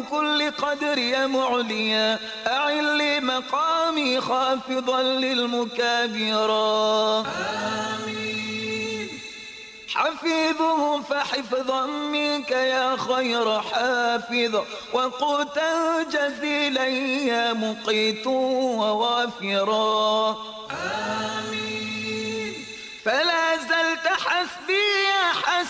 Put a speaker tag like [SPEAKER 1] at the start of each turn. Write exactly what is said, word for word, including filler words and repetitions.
[SPEAKER 1] بكل قدر يا معليا أعل لي مقامي خافضا للمكابرا.
[SPEAKER 2] آمين.
[SPEAKER 1] حفيظه فحفظا منك يا خير حافظ وقوتا جزيلا يا مقيت ووافرا.
[SPEAKER 2] آمين.
[SPEAKER 1] فلا زلت حسبي